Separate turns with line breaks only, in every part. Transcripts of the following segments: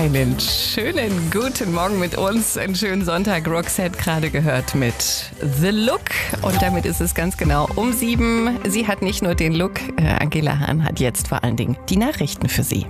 Einen schönen guten Morgen mit uns, einen schönen Sonntag. Roxette gerade gehört mit The Look und damit ist es ganz genau um 7. Sie hat nicht nur den Look, Angela Hahn hat jetzt vor allen Dingen die Nachrichten für Sie.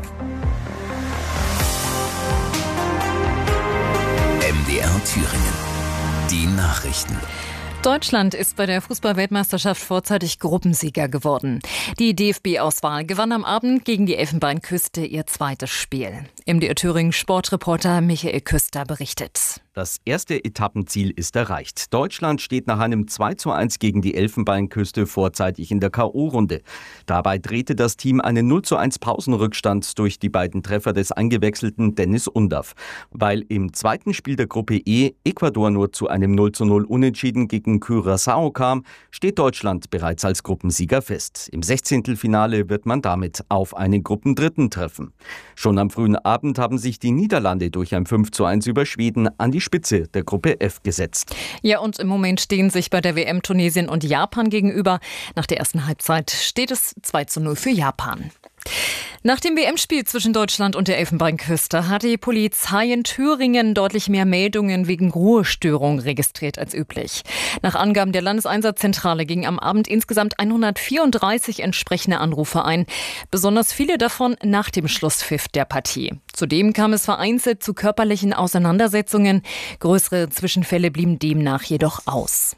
MDR Thüringen. Die Nachrichten.
Deutschland ist bei der Fußball-Weltmeisterschaft vorzeitig Gruppensieger geworden. Die DFB-Auswahl gewann am Abend gegen die Elfenbeinküste ihr zweites Spiel. MDR Thüringen Sportreporter Michael Küster berichtet.
Das erste Etappenziel ist erreicht. Deutschland steht nach einem 2:1 gegen die Elfenbeinküste vorzeitig in der K.O.-Runde. Dabei drehte das Team einen 0:1 Pausenrückstand durch die beiden Treffer des eingewechselten Dennis Undaff. Weil im zweiten Spiel der Gruppe E Ecuador nur zu einem 0:0 Unentschieden gegen Curaçao kam, steht Deutschland bereits als Gruppensieger fest. Im 16. wird man damit auf einen Gruppendritten treffen. Schon am frühen Abend haben sich die Niederlande durch ein 5:1 über Schweden an die Spitze der Gruppe F gesetzt.
Ja, und im Moment stehen sich bei der WM Tunesien und Japan gegenüber. Nach der ersten Halbzeit steht es 2:0 für Japan. Nach dem WM-Spiel zwischen Deutschland und der Elfenbeinküste hat die Polizei in Thüringen deutlich mehr Meldungen wegen Ruhestörung registriert als üblich. Nach Angaben der Landeseinsatzzentrale gingen am Abend insgesamt 134 entsprechende Anrufe ein, besonders viele davon nach dem Schlusspfiff der Partie. Zudem kam es vereinzelt zu körperlichen Auseinandersetzungen. Größere Zwischenfälle blieben demnach jedoch aus.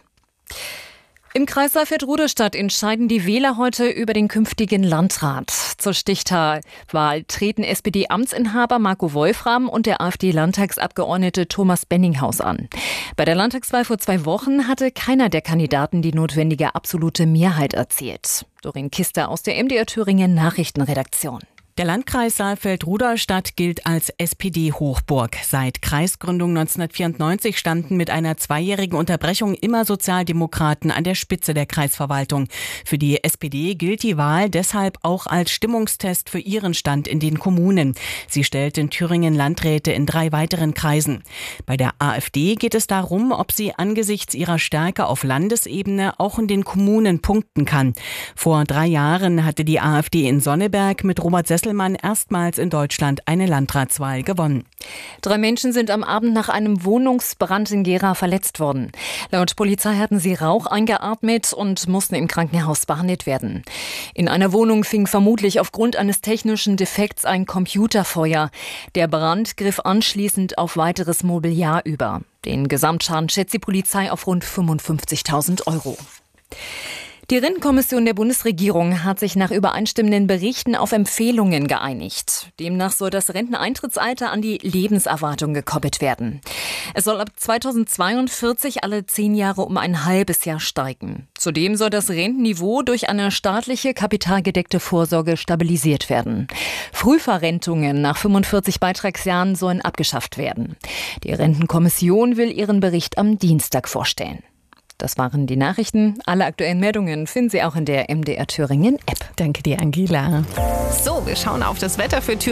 Im Kreis Saalfeld-Rudolstadt entscheiden die Wähler heute über den künftigen Landrat. Zur Stichwahl treten SPD-Amtsinhaber Marco Wolfram und der AfD-Landtagsabgeordnete Thomas Benninghaus an. Bei der Landtagswahl vor 2 Wochen hatte keiner der Kandidaten die notwendige absolute Mehrheit erzielt. Doreen Kister aus der MDR Thüringen Nachrichtenredaktion.
Der Landkreis Saalfeld-Rudolstadt gilt als SPD-Hochburg. Seit Kreisgründung 1994 standen mit einer 2-jährigen Unterbrechung immer Sozialdemokraten an der Spitze der Kreisverwaltung. Für die SPD gilt die Wahl deshalb auch als Stimmungstest für ihren Stand in den Kommunen. Sie stellt in Thüringen Landräte in 3 weiteren Kreisen. Bei der AfD geht es darum, ob sie angesichts ihrer Stärke auf Landesebene auch in den Kommunen punkten kann. Vor 3 Jahren hatte die AfD in Sonneberg mit Robert Sesselmann erstmals in Deutschland eine Landratswahl gewonnen.
3 Menschen sind am Abend nach einem Wohnungsbrand in Gera verletzt worden. Laut Polizei hatten sie Rauch eingeatmet und mussten im Krankenhaus behandelt werden. In einer Wohnung fing vermutlich aufgrund eines technischen Defekts ein Computerfeuer. Der Brand griff anschließend auf weiteres Mobiliar über. Den Gesamtschaden schätzt die Polizei auf rund 55.000 €. Die Rentenkommission der Bundesregierung hat sich nach übereinstimmenden Berichten auf Empfehlungen geeinigt. Demnach soll das Renteneintrittsalter an die Lebenserwartung gekoppelt werden. Es soll ab 2042 alle 10 Jahre um ein halbes Jahr steigen. Zudem soll das Rentenniveau durch eine staatliche kapitalgedeckte Vorsorge stabilisiert werden. Frühverrentungen nach 45 Beitragsjahren sollen abgeschafft werden. Die Rentenkommission will ihren Bericht am Dienstag vorstellen. Das waren die Nachrichten. Alle aktuellen Meldungen finden Sie auch in der MDR Thüringen App.
Danke dir, Angela. So, wir schauen auf das Wetter für Thüringen.